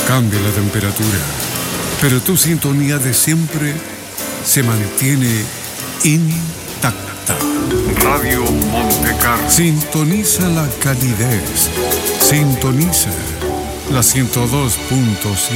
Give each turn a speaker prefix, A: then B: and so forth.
A: Cambia la temperatura, pero tu sintonía de siempre se mantiene intacta. Radio Montecarlo. Sintoniza la calidez. Sintoniza la 102.7.